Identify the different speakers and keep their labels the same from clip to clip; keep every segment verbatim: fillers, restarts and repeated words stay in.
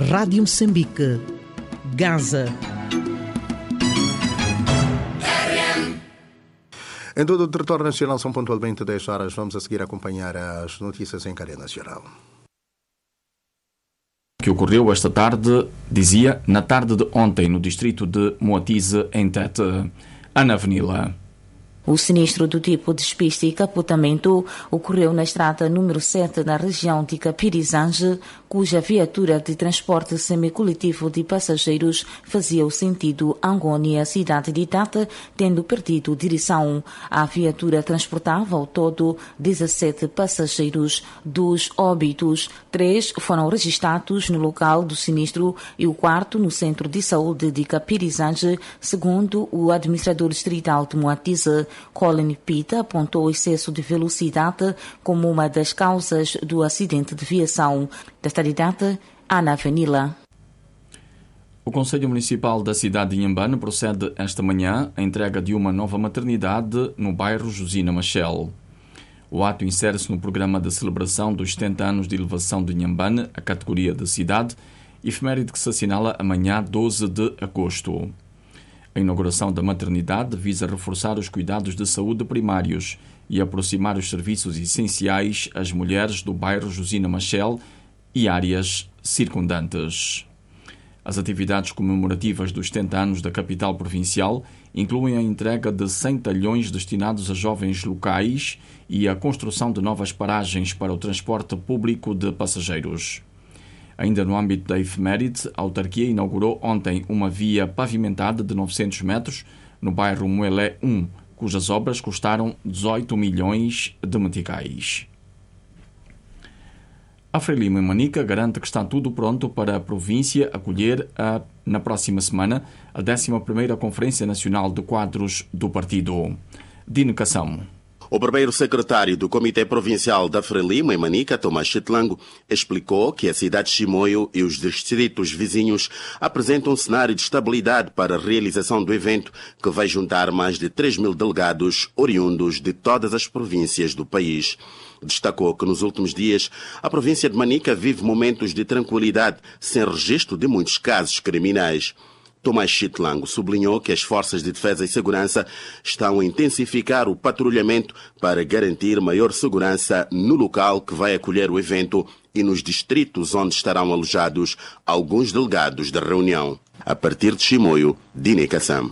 Speaker 1: Rádio Moçambique, Gaza.
Speaker 2: Em todo o território nacional são pontualmente dez horas. Vamos a seguir acompanhar as notícias em cadeia nacional.
Speaker 3: O que ocorreu esta tarde, dizia, na tarde de ontem, no distrito de Moatize, em Tete. Ana Avenila.
Speaker 4: O sinistro do tipo despiste e capotamento ocorreu na estrada número sete na região de Capirizange, cuja viatura de transporte semicoletivo de passageiros fazia o sentido Angônia, cidade de Tete, tendo perdido direção. A viatura transportava ao todo dezassete passageiros. Dos óbitos, três foram registrados no local do sinistro e o quarto no centro de saúde de Capirizange, segundo o administrador distrital de Moatize. Colin Pita apontou o excesso de velocidade como uma das causas do acidente de viação. Desta data, Ana Avenila.
Speaker 3: O Conselho Municipal da cidade de Inhambane procede esta manhã à entrega de uma nova maternidade no bairro Josina Machel. O ato insere-se no programa de celebração dos setenta anos de elevação de Inhambane, a categoria de cidade, efeméride que se assinala amanhã, doze de agosto. A inauguração da maternidade visa reforçar os cuidados de saúde primários e aproximar os serviços essenciais às mulheres do bairro Josina Machel e áreas circundantes. As atividades comemorativas dos setenta anos da capital provincial incluem a entrega de cem talhões destinados a jovens locais e a construção de novas paragens para o transporte público de passageiros. Ainda no âmbito da efeméride, a autarquia inaugurou ontem uma via pavimentada de novecentos metros no bairro Moelé um, cujas obras custaram dezoito milhões de meticais. A Frelimo em Manica garante que está tudo pronto para a província acolher, a, na próxima semana, a décima primeira Conferência Nacional de Quadros do Partido. Dino Cação.
Speaker 5: O primeiro secretário do Comitê Provincial da Frelimo, em Manica, Tomás Chitlango, explicou que a cidade de Chimoio e os distritos vizinhos apresentam um cenário de estabilidade para a realização do evento, que vai juntar mais de três mil delegados oriundos de todas as províncias do país. Destacou que nos últimos dias a província de Manica vive momentos de tranquilidade, sem registro de muitos casos criminais. Tomás Chitlango sublinhou que as forças de defesa e segurança estão a intensificar o patrulhamento para garantir maior segurança no local que vai acolher o evento e nos distritos onde estarão alojados alguns delegados da reunião. A partir de Chimoio, Dine Kassam.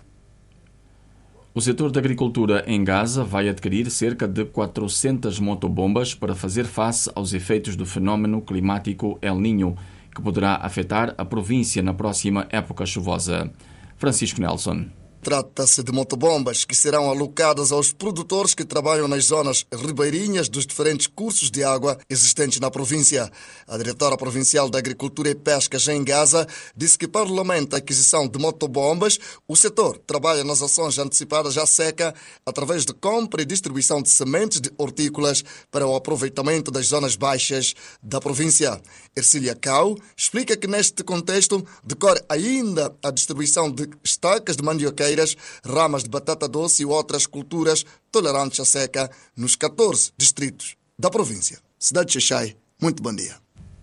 Speaker 3: O setor da agricultura em Gaza vai adquirir cerca de quatrocentas motobombas para fazer face aos efeitos do fenómeno climático El Niño, que poderá afetar a província na próxima época chuvosa. Francisco Nelson.
Speaker 6: Trata-se de motobombas que serão alocadas aos produtores que trabalham nas zonas ribeirinhas dos diferentes cursos de água existentes na província. A diretora provincial da Agricultura e Pescas em Gaza disse que, para o lamento da aquisição de motobombas, o setor trabalha nas ações antecipadas à seca através de compra e distribuição de sementes de hortícolas para o aproveitamento das zonas baixas da província. Ercília Cau explica que, neste contexto, decorre ainda a distribuição de estacas de mandioqueira, ramas de batata doce e outras culturas tolerantes à seca nos catorze distritos da província. Cidade de Xaixai, muito bom dia.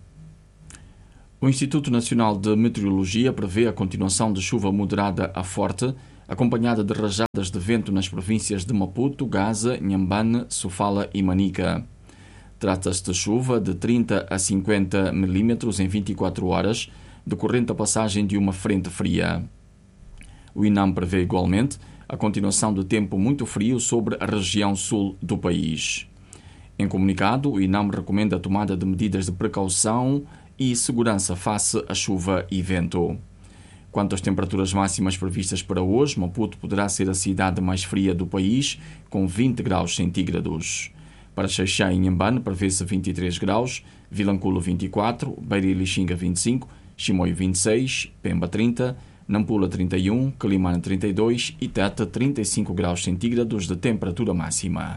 Speaker 3: O Instituto Nacional de Meteorologia prevê a continuação de chuva moderada a forte, acompanhada de rajadas de vento nas províncias de Maputo, Gaza, Inhambane, Sofala e Manica. Trata-se de chuva de trinta a cinquenta milímetros em vinte e quatro horas, decorrente da passagem de uma frente fria. O INAM prevê igualmente a continuação de tempo muito frio sobre a região sul do país. Em comunicado, o INAM recomenda a tomada de medidas de precaução e segurança face à chuva e vento. Quanto às temperaturas máximas previstas para hoje, Maputo poderá ser a cidade mais fria do país, com vinte graus centígrados. Para Xaixai e Inhambane prevê-se vinte e três graus, Vilanculo vinte e quatro, Beira e Lixinga vinte e cinco, Chimoio vinte e seis, Pemba trinta, Nampula trinta e um, Quelimane trinta e dois e Tete trinta e cinco graus centígrados de temperatura máxima.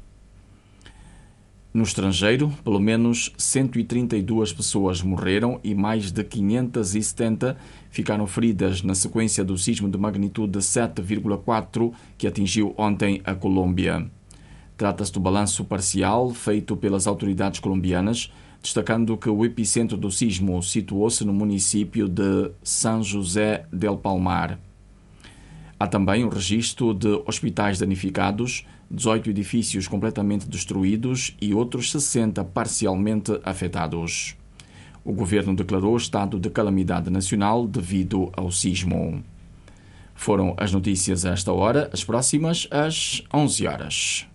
Speaker 3: No estrangeiro, pelo menos cento e trinta e duas pessoas morreram e mais de quinhentas e setenta ficaram feridas na sequência do sismo de magnitude sete vírgula quatro que atingiu ontem a Colômbia. Trata-se do balanço parcial feito pelas autoridades colombianas destacando que o epicentro do sismo situou-se no município de São José del Palmar. Há também o registro de hospitais danificados, dezoito edifícios completamente destruídos e outros sessenta parcialmente afetados. O governo declarou estado de calamidade nacional devido ao sismo. Foram as notícias a esta hora, as próximas às onze horas.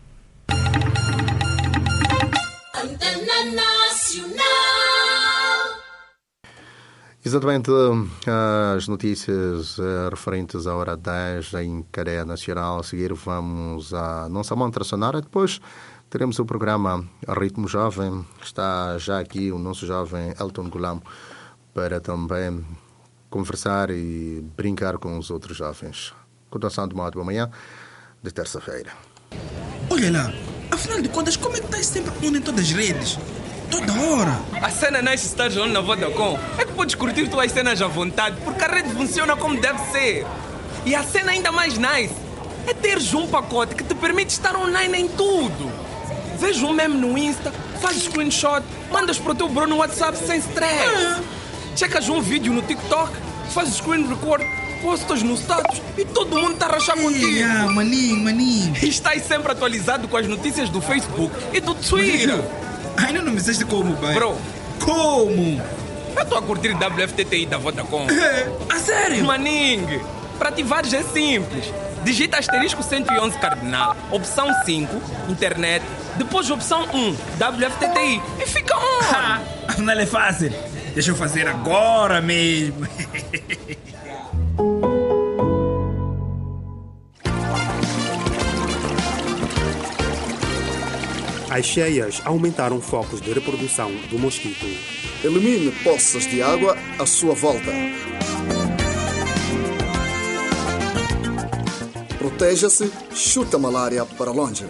Speaker 2: Exatamente, as notícias referentes à hora dez em cadeia nacional. A seguir vamos à nossa montra sonora. Depois teremos o programa Ritmo Jovem. Está já aqui o nosso jovem Elton Gulamo para também conversar e brincar com os outros jovens. Continuação de uma ótima manhã de terça-feira.
Speaker 7: Olha lá, afinal de contas, como é que estás sempre on em todas as redes? Toda hora.
Speaker 8: A cena nice estás on na Vodacom é que podes curtir tuas cenas à vontade, porque a rede funciona como deve ser. E a cena ainda mais nice é teres um pacote que te permite estar online em tudo. Veja um meme no Insta, faz screenshot, mandas para o teu bro no WhatsApp sem stress. Ah. Checas um vídeo no TikTok, faz screen record, postas no status e todo mundo está a rachar contigo.
Speaker 7: Ah, maninho, maninho.
Speaker 8: E estás sempre atualizado com as notícias do Facebook e do Twitter.
Speaker 7: Ainda não me disseste como, pai.
Speaker 8: Bro,
Speaker 7: como?
Speaker 8: Eu estou a curtir W F T T I da Vodacom.
Speaker 7: É, a sério?
Speaker 8: Maning, para ativares é simples. Digita asterisco cento e onze cardinal, opção cinco, internet, depois opção um, W F T T I e fica on.
Speaker 7: Ah, afinal é fácil. Deixa eu fazer agora mesmo.
Speaker 9: As cheias aumentaram focos de reprodução do mosquito.
Speaker 6: Elimine poças de água à sua volta. Proteja-se, chuta a malária para longe.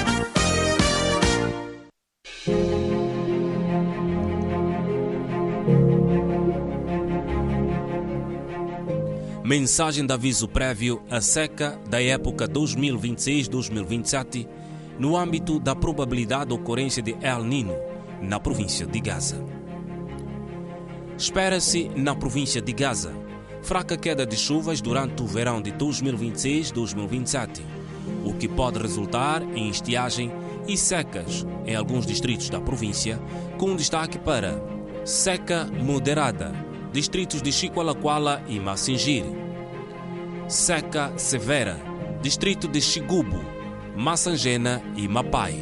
Speaker 10: Mensagem de aviso prévio à seca da época dois mil e vinte e seis a dois mil e vinte e sete no âmbito da probabilidade de ocorrência de El Niño na província de Gaza. Espera-se na província de Gaza fraca queda de chuvas durante o verão de dois mil e vinte e seis a dois mil e vinte e sete, o que pode resultar em estiagem e secas em alguns distritos da província, com destaque para seca moderada, distritos de Chiqualaquala e Massingiri; seca severa, distrito de Xigubo, Massangena e Mapai.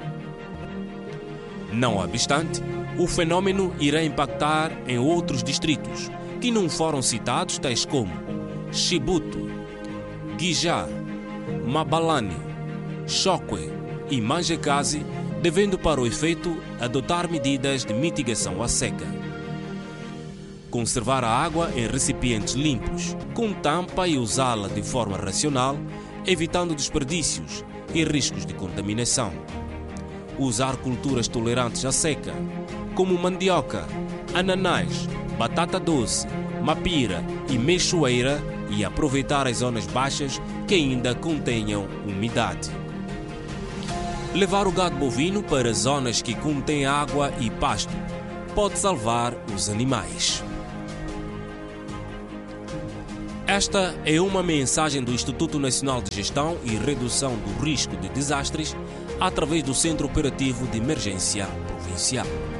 Speaker 10: Não obstante, o fenômeno irá impactar em outros distritos que não foram citados, tais como Chibuto, Guijá, Mabalane, Chokwe e Manjekazi, devendo para o efeito adotar medidas de mitigação à seca. Conservar a água em recipientes limpos, com tampa e usá-la de forma racional, evitando desperdícios e riscos de contaminação. Usar culturas tolerantes à seca, como mandioca, ananás, batata doce, mapira e meixoeira, e aproveitar as zonas baixas que ainda contenham umidade. Levar o gado bovino para zonas que contêm água e pasto pode salvar os animais. Esta é uma mensagem do Instituto Nacional de Gestão e Redução do Risco de Desastres através do Centro Operativo de Emergência Provincial.